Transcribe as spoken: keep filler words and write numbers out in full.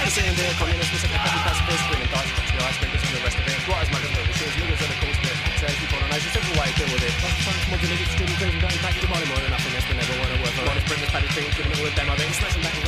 sitting there, communist, listen to copy pacifist, bringing dice, touch the ice, drinkers and the rest of it. Right as muggers, little shits, niggas are the cool spit. Says people on ice, simple way to deal with it. Plus the sun's smudging, niggas, student, crazy, going back, demanding more than nothing, that's been never won a word for honest, bring this paddy team, giving it all a demo, then smashing back